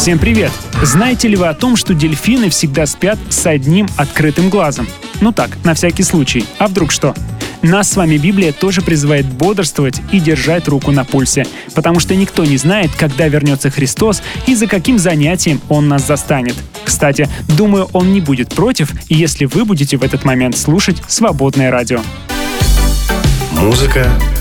Всем привет! Знаете ли вы о том, что дельфины всегда спят с одним открытым глазом? Ну так, на всякий случай. А вдруг что? Нас с вами Библия тоже призывает бодрствовать и держать руку на пульсе, потому что никто не знает, когда вернется Христос и за каким занятием Он нас застанет. Кстати, думаю, Он не будет против, если вы будете в этот момент слушать свободное радио. Музыка,